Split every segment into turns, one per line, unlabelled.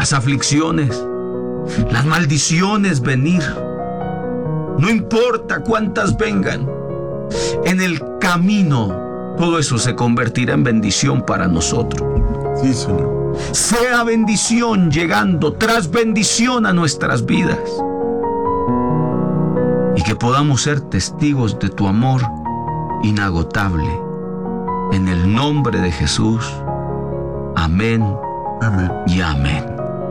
las aflicciones, las maldiciones venir. No importa cuántas vengan, en el camino todo eso se convertirá en bendición para nosotros.
Sí, Señor.
Sea bendición llegando tras bendición a nuestras vidas. Y que podamos ser testigos de tu amor inagotable. En el nombre de Jesús. Amén.
Amén.
Y amén.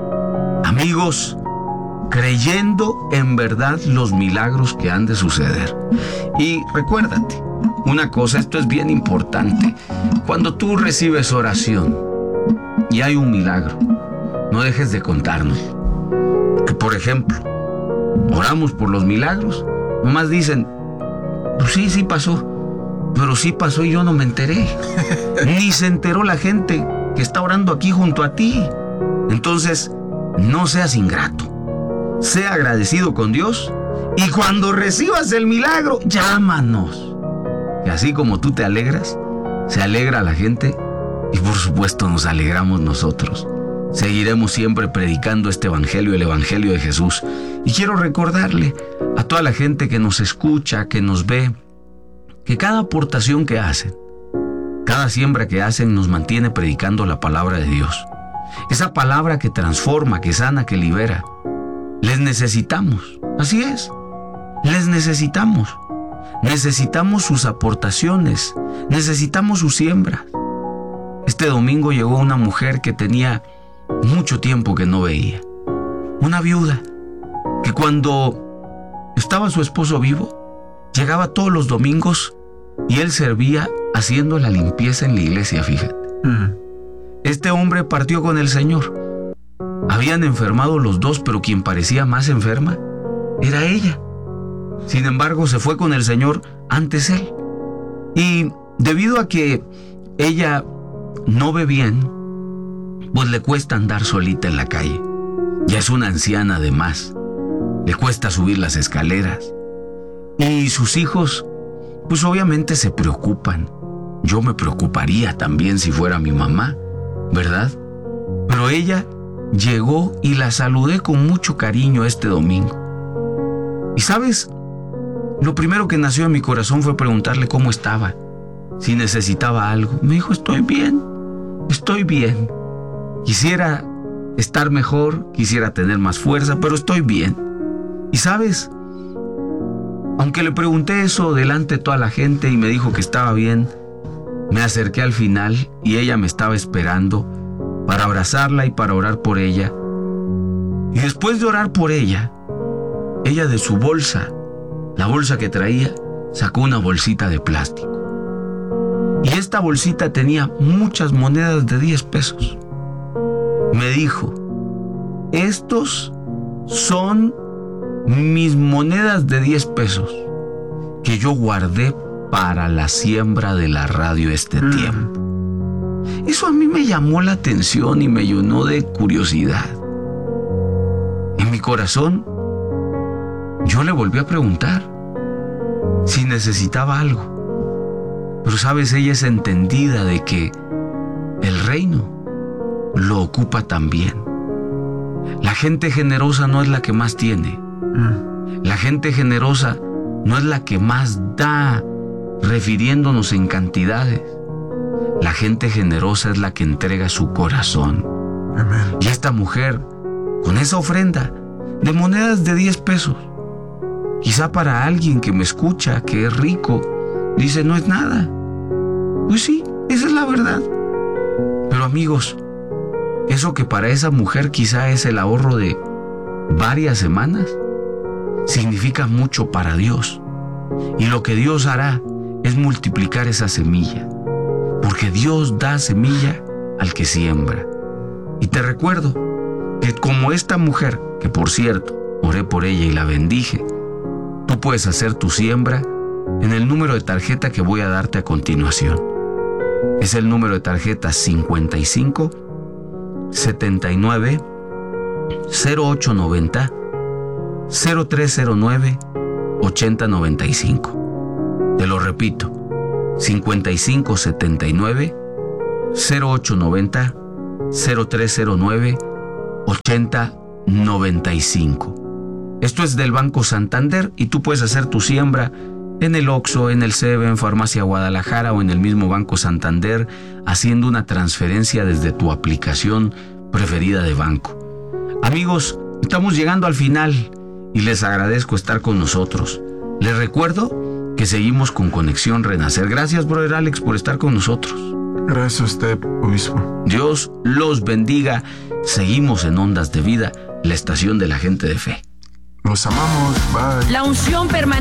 Amigos, creyendo en verdad los milagros que han de suceder. Y recuérdate, una cosa, esto es bien importante. Cuando tú recibes oración y hay un milagro, no dejes de contarnos. Que por ejemplo, oramos por los milagros, nomás dicen, pues sí pasó, pero sí pasó y yo no me enteré. Ni se enteró la gente que está orando aquí junto a ti. Entonces, no seas ingrato. Sea agradecido con Dios y cuando recibas el milagro, llámanos. Y así como tú te alegras, se alegra la gente y por supuesto nos alegramos nosotros. Seguiremos siempre predicando este evangelio, el evangelio de Jesús. Y quiero recordarle a toda la gente que nos escucha, que nos ve, que cada aportación que hacen, cada siembra que hacen nos mantiene predicando la palabra de Dios. Esa palabra que transforma, que sana, que libera. Les necesitamos, así es, les necesitamos. Necesitamos sus aportaciones, necesitamos su siembra. Este domingo llegó una mujer que tenía mucho tiempo que no veía. Una viuda que cuando estaba su esposo vivo, llegaba todos los domingos y él servía haciendo la limpieza en la iglesia, fíjate. Este hombre partió con el Señor. Habían enfermado los dos, pero quien parecía más enferma era ella. Sin embargo, se fue con el Señor antes él. Y debido a que ella no ve bien, pues le cuesta andar solita en la calle. Ya es una anciana además. Le cuesta subir las escaleras. Y sus hijos, pues obviamente se preocupan. Yo me preocuparía también si fuera mi mamá, ¿verdad? Pero ella llegó y la saludé con mucho cariño este domingo. Y ¿sabes? Lo primero que nació en mi corazón fue preguntarle cómo estaba, si necesitaba algo. Me dijo, estoy bien. Quisiera estar mejor, quisiera tener más fuerza, pero estoy bien. Y ¿sabes? Aunque le pregunté eso delante de toda la gente y me dijo que estaba bien, me acerqué al final y ella me estaba esperando para abrazarla y para orar por ella. Y después de orar por ella de su bolsa, la bolsa que traía, sacó una bolsita de plástico. Y esta bolsita tenía muchas monedas de 10 pesos. Me dijo, estos son mis monedas de 10 pesos que yo guardé para la siembra de la radio este tiempo. Eso a mí me llamó la atención y me llenó de curiosidad. En mi corazón, yo le volví a preguntar si necesitaba algo. Pero sabes, ella es entendida de que el reino lo ocupa también. La gente generosa no es la que más tiene. La gente generosa no es la que más da, refiriéndonos en cantidades. La gente generosa es la que entrega su corazón.
Amén.
Y esta mujer, con esa ofrenda de monedas de 10 pesos, quizá para alguien que me escucha, que es rico, dice, no es nada. Pues sí, esa es la verdad. Pero amigos, eso que para esa mujer quizá es el ahorro de varias semanas, significa mucho para Dios. Y lo que Dios hará es multiplicar esa semilla, porque Dios da semilla al que siembra. Y te recuerdo que como esta mujer, que por cierto, oré por ella y la bendije, tú puedes hacer tu siembra en el número de tarjeta que voy a darte a continuación. Es el número de tarjeta 55 79 0890 0309 8095. Te lo repito, 55 79 0890 0309 8095. Esto es del Banco Santander y tú puedes hacer tu siembra en el Oxxo, en el Sebe, en Farmacia Guadalajara o en el mismo Banco Santander, haciendo una transferencia desde tu aplicación preferida de banco. Amigos, estamos llegando al final y les agradezco estar con nosotros. Les recuerdo que seguimos con Conexión Renacer. Gracias, brother Alex, por estar con nosotros.
Gracias a usted, obispo.
Dios los bendiga. Seguimos en Ondas de Vida, la estación de la gente de fe.
Los amamos. Bye.
La unción permanece.